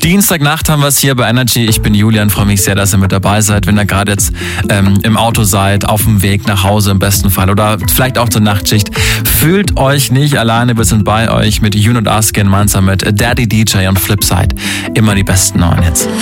Dienstagnacht haben wir es hier bei Energy. Ich bin Julian, freue mich sehr, dass ihr mit dabei seid. Wenn ihr gerade jetzt im Auto seid, auf dem Weg nach Hause im besten Fall oder vielleicht auch zur Nachtschicht, fühlt euch nicht alleine. Wir sind bei euch mit You und Us gemeinsam mit Daddy DJ und Flipside. Immer die besten neuen Hits.